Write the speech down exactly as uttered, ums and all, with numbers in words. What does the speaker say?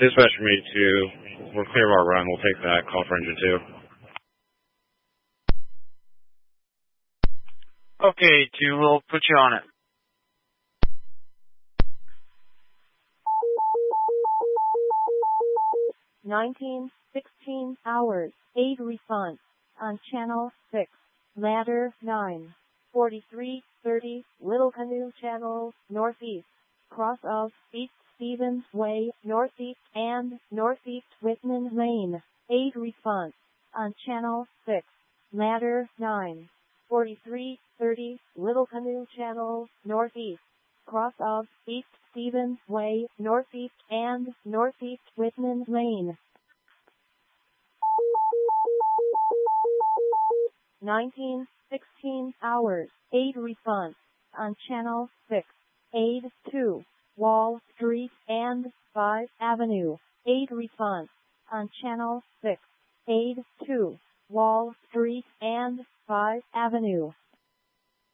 Dispatch from me two. We're clear of our run. We'll take that. Call for engine two. Okay, two. We'll put you on it. nineteen sixteen hours, eight response, on channel six, ladder nine, forty-three thirty, Little Canoe Channel, northeast, cross of East Stevens Way, northeast, and northeast Whitman Lane, eight response, on channel six, ladder nine, forty-three thirty, Little Canoe Channel, northeast, cross of East Stevens Way, northeast, and northeast Whitman Lane. nineteen sixteen hours, eight response, on channel six, aid two, Wall Street and five Avenue, eight response, on channel six, aid two, Wall Street and five Avenue.